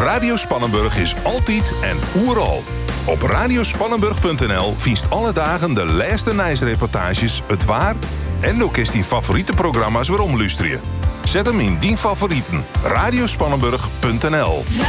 Radio Spannenburg is altijd en oeral. Op radiospannenburg.nl viest alle dagen de laatste reportages, het waar en ook is die favoriete programma's waarom luisteren. Zet hem in die favorieten. Radiospannenburg.nl